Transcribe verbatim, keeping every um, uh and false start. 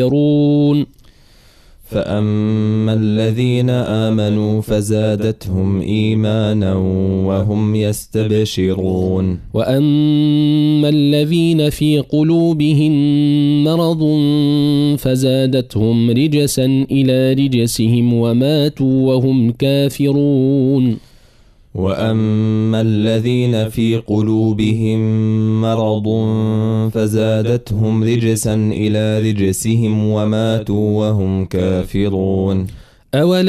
فأما الذين آمنوا فزادتهم إيمانا وهم يستبشرون وأما الذين في قلوبهم مرض فزادتهم رجسا إلى رجسهم وماتوا وهم كافرون وأما الذين في قلوبهم مرض فزادتهم رجسا إلى رجسهم وماتوا وهم كافرون أولا